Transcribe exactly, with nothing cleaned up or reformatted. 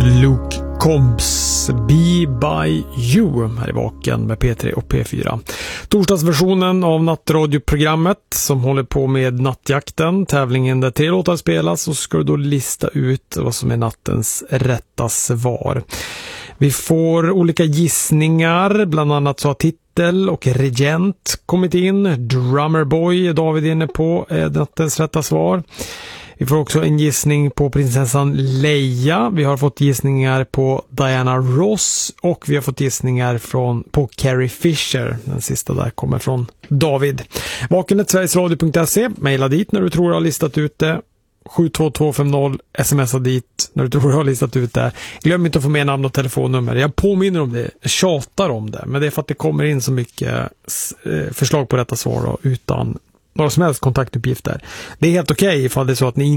Luke Combs Be By You här i Vaken med P tre och P fyra. Torsdagsversionen av nattradioprogrammet som håller på med nattjakten, tävlingen där tre låtar spelas, så ska du då lista ut vad som är nattens rätta svar. Vi får olika gissningar, bland annat så har titel och regent kommit in. Drummerboy är David inne på är nattens rätta svar. Vi får också en gissning på prinsessan Leia. Vi har fått gissningar på Diana Ross och vi har fått gissningar från, på Carrie Fisher. Den sista där kommer från David. Vakenet sverigesradio punkt se. Maila dit när du tror du har listat ut det. sju två två fem noll. Smsa dit när du tror du har listat ut det. Glöm inte att få med namn och telefonnummer. Jag påminner om det. Jag tjatar om det. Men det är för att det kommer in så mycket förslag på detta svar då, utan några som helst kontaktuppgifter. Det är helt okej ifall det är så att ni